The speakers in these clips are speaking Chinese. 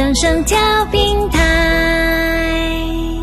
放声调平台。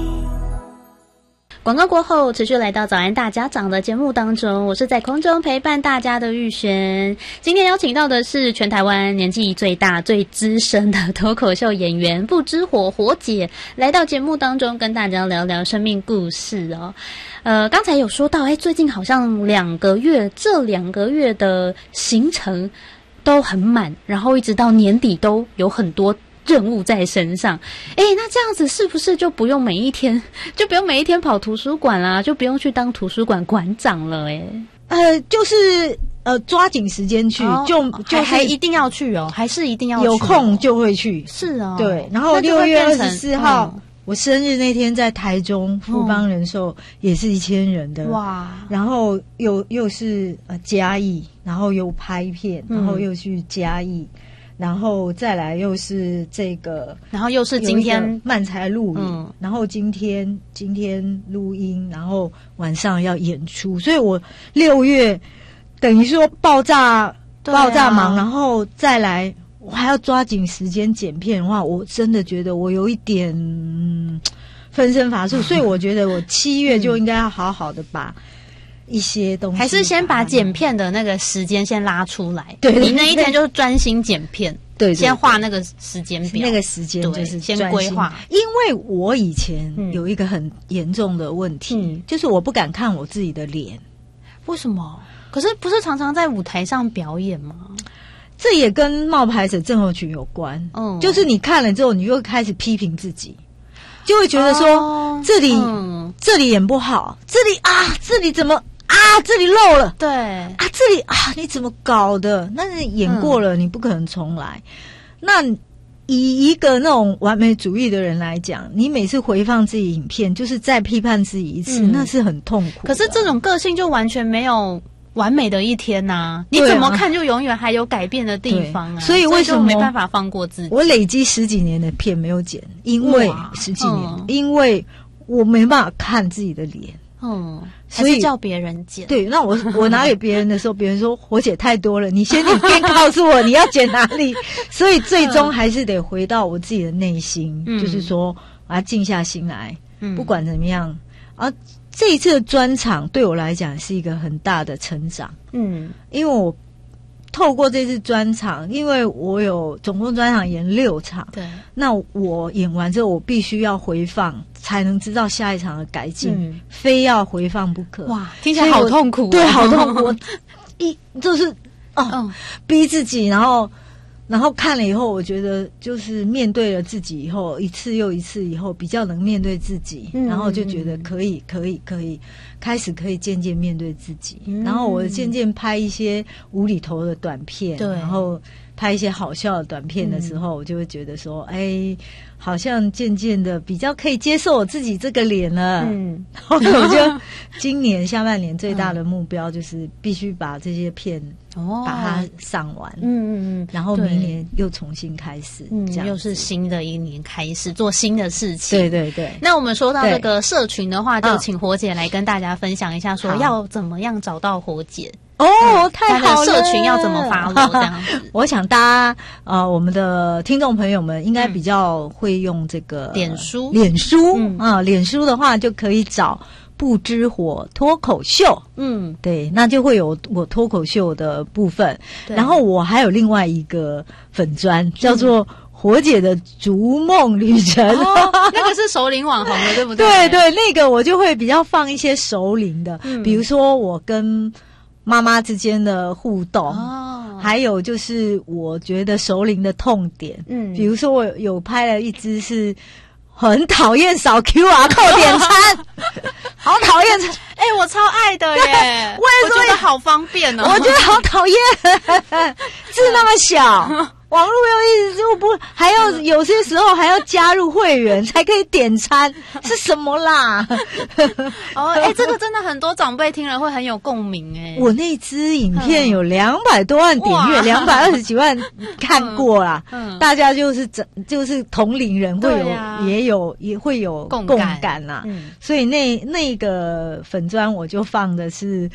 广告过后，持续来到早安大家长的节目当中，我是在空中陪伴大家的玉璇。今天邀请到的是全台湾年纪最大、最资深的脱口秀演员不知火火姐，来到节目当中跟大家聊聊生命故事哦。刚才有说到，最近好像这2个月的行程都很满，然后一直到年底都有很多任务在身上。那这样子是不是就不用每一天跑图书馆啦，就不用去当图书馆馆长了？ 就是抓紧时间去，就还一定要去哦，还是一定要去有空就会去。 是哦， 对。然后6月24号，我生日那天在台中富邦人寿也是1000人的哇，然后又是嘉义，然后又拍片，然后又去嘉义。然后再来又是这个， 然后又是今天漫才录影，然后今天录音，然后晚上要演出，所以我6月等于说爆炸忙，然后再来我还要抓紧时间剪片的话，我真的觉得我有一点分身乏术，所以我觉得我7月就应该要好好的把一些东西， 还是先把剪片的那个时间先拉出来。对，你那一天就是专心剪片，对，先画那个时间表， 那个时间就是先规划。 因为我以前有一个很严重的问题，就是我不敢看我自己的脸。 为什么？可是不是常常在舞台上表演吗？ 这也跟冒牌者症候群有关。就是你看了之后，你就会开始批评自己。就会觉得说，这里演不好，这里怎么这里漏了，对这里你怎么搞的？那你演过了，你不可能重来。那以一个那种完美主义的人来讲，你每次回放自己影片，就是再批判自己一次，那是很痛苦的。 可是这种个性就完全没有完美的一天呐，你怎么看就永远还有改变的地方啊。 所以为什么没办法放过自己？ 我累积10几年的片没有剪，因为10几年，因为我没办法看自己的脸。 所以叫别人剪。 对，那我拿给别人的时候，别人说火姐太多了，你先告诉我你要剪哪里。所以最终还是得回到我自己的内心，就是说我要静下心来，不管怎么样这一次的专场对我来讲是一个很大的成长。因为我透过这次专场，因为我有总共专场演6场，对，那我演完之后我必须要回放，才能知道下一场的改进，非要回放不可。 哇，听起来好痛苦。 对，好痛苦。就是逼自己，然后看了以后，我觉得就是面对了自己以后，一次又一次以后，比较能面对自己，然后就觉得可以，开始可以渐渐面对自己。然后我渐渐拍一些无厘头的短片，然后拍一些好笑的短片的时候，我就会觉得说，好像渐渐的比较可以接受我自己这个脸了。然后我就今年下半年最大的目标就是必须把这些片把它上完。然后明年又重新开始，这样又是新的一年开始做新的事情。 对。 那我们说到这个社群的话，就请火姐来跟大家分享一下，说要怎么样找到火姐。 太好了！ 社群要怎么follow这样子？ 我想大家我们的听众朋友们应该比较会用这个脸书。 脸书的话就可以找不知火脱口秀。对，那就会有我脱口秀的部分。然后我还有另外一个粉专叫做火姐的逐梦旅程。 那个是熟龄网红的，对不对？ 对，那个我就会比较放一些熟龄的，比如说我跟妈妈之间的互动，还有就是我觉得熟龄的痛点，比如说我有拍了一支是很讨厌扫 QR code 点餐，好讨厌！ 我超爱的耶！我觉得好方便哦， 我觉得好讨厌，字那么小。网络又一直就不，还要有些时候还要加入会员才可以点餐，是什么啦？ 这个真的很多长辈听了会很有共鸣我那支影片有200多万点阅，220几万看过啦。大家就是同龄人会有也会有共感啦。所以那个粉专我就放的是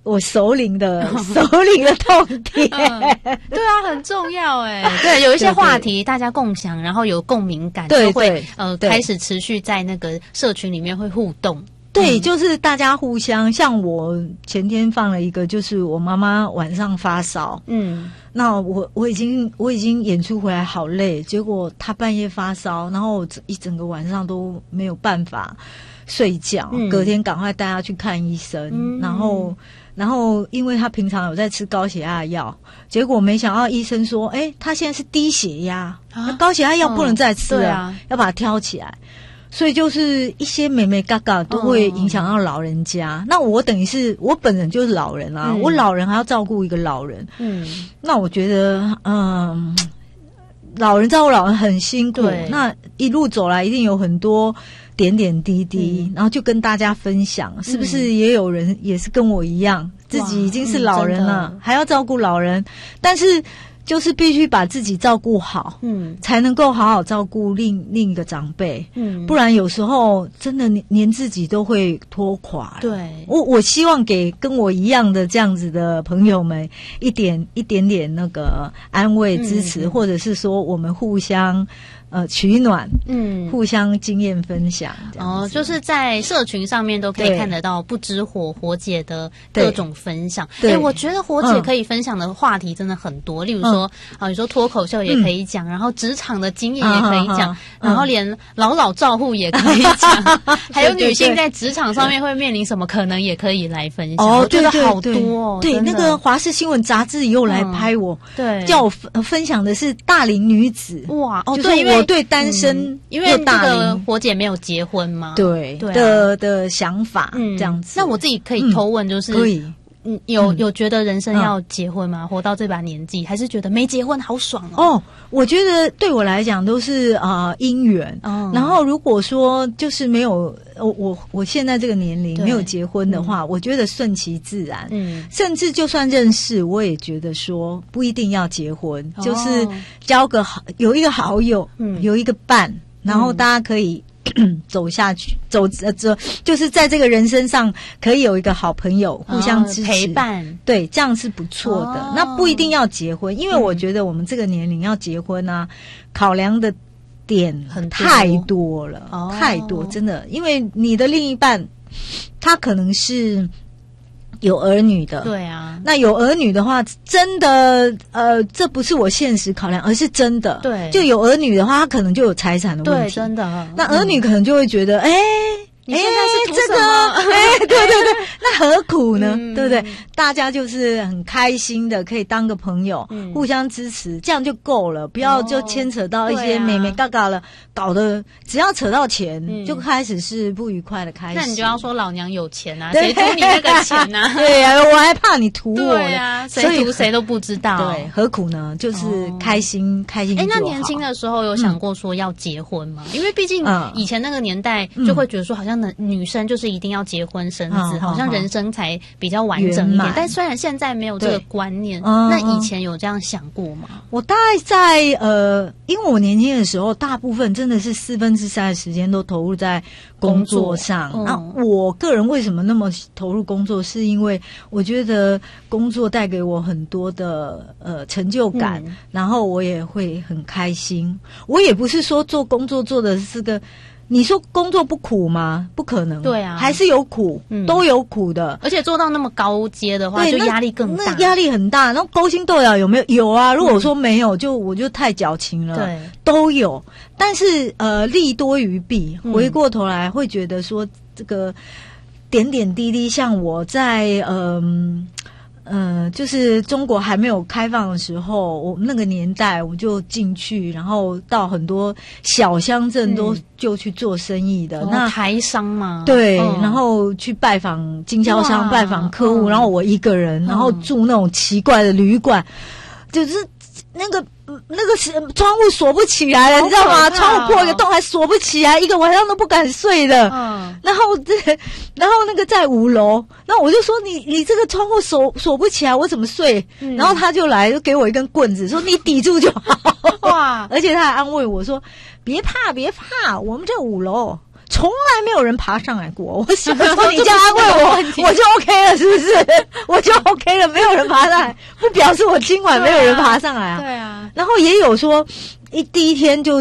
我首领的痛点。 对啊，很重要对，有一些话题大家共享，然后有共鸣感，就会开始持续在那个社群里面会互动。 对，就是大家互相，像我前天放了一个，就是我妈妈晚上发烧，那我已经演出回来好累，结果她半夜发烧，然后我一整个晚上都没有办法睡觉，隔天赶快带她去看医生，然后因为她平常有在吃高血压的药，结果没想到医生说，她现在是低血压，高血压药不能再吃了，要把它挑起来。所以就是一些美美嘎嘎都会影响到老人家。那我等于是我本人就是老人啊，我老人还要照顾一个老人。那我觉得老人照顾老人很辛苦。那一路走来一定有很多点点滴滴，然后就跟大家分享，是不是也有人也是跟我一样，自己已经是老人了，还要照顾老人，但是就是必须把自己照顾好，才能够好好照顾另一个长辈，不然有时候真的连自己都会拖垮。对，我希望给跟我一样的这样子的朋友们一点点那个安慰支持，或者是说我们互相取暖，互相经验分享这样子。 就是在社群上面都可以看得到不知火姐的各种分享。我觉得火姐可以分享的话题真的很多，例如说你说脱口秀也可以讲，然后职场的经验也可以讲，然后连老照护也可以讲，还有女性在职场上面会面临什么可能也可以来分享。我觉得好多对，那个华视新闻杂志又来拍我，叫我分享的是大龄女子。哇，对，因为我对单身， 因为这个火姐没有结婚嘛， 对的想法这样子。 那我自己可以偷问，就是可以。有觉得人生要结婚吗？活到这把年纪，还是觉得没结婚好爽哦？ 我觉得对我来讲都是姻缘。然后如果说就是没有我现在这个年龄没有结婚的话，我觉得顺其自然。甚至就算认识，我也觉得说不一定要结婚，就是交个有一个好友，有一个伴，然后大家可以走下去，就是在这个人生上可以有一个好朋友互相支持陪伴， 对，这样是不错的。那不一定要结婚，因为我觉得我们这个年龄要结婚啊，考量的点太多了，太多，真的。因为你的另一半他可能是有儿女的， 对啊， 那有儿女的话，真的这不是我现实考量，而是真的。对，就有儿女的话，他可能就有财产的问题， 对，真的。 那儿女可能就会觉得， 你现在是图什么？ 对，那何苦呢？对不对？大家就是很开心的，可以当个朋友，互相支持，这样就够了，不要就牵扯到一些美美嘎嘎了，搞得只要扯到钱，就开始是不愉快的开始。 那你就要说老娘有钱啊，谁图你那个钱啊？ 对啊，我还怕你图我。 对啊，谁图谁都不知道。 对，何苦呢？就是开心就好。 那年轻的时候有想过说要结婚吗？因为毕竟以前那个年代就会觉得说，好像女生就是一定要结婚生子，好像人生才比较完整一点。但虽然现在没有这个观念，那以前有这样想过吗？ 我大概在因为我年轻的时候，大部分真的是3/4的时间都投入在工作上。那我个人为什么那么投入工作，是因为我觉得工作带给我很多的成就感，然后我也会很开心。我也不是说做工作做的是个。你说工作不苦吗？不可能。对啊，还是有苦，都有苦的。 而且做到那么高阶的话，就压力更大。 那压力很大。然后勾心斗角有没有？有啊。如果说没有，我就太矫情了。对，都有。但是利多于弊。回过头来会觉得说，这个点点滴滴，像我在就是中国还没有开放的时候，我们那个年代我就进去，然后到很多小乡镇就去做生意的。那台商嘛， 对，然后去拜访经销商，拜访客户，然后我一个人，然后住那种奇怪的旅馆，就是那个窗户锁不起来了，你知道吗？窗户破一个洞还锁不起来，一个晚上都不敢睡的。然后那个在5楼，那我就说你这个窗户锁不起来，我怎么睡？然后他就来就给我一根棍子，说你抵住就好。哇！而且他还安慰我说别怕，我们这5楼。 从来没有人爬上来过。我想说你这样安慰我，我就 OK 了，是不是？我就 OK 了，没有人爬上来，不表示我今晚没有人爬上来啊。 对啊。 然后也有说，第一天就